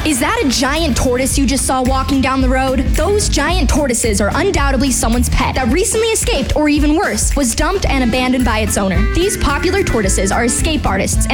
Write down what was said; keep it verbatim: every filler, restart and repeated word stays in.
Is that a giant tortoise you just saw walking down the road? Those giant tortoises are undoubtedly someone's pet that recently escaped, or even worse, was dumped and abandoned by its owner. These popular tortoises are escape artists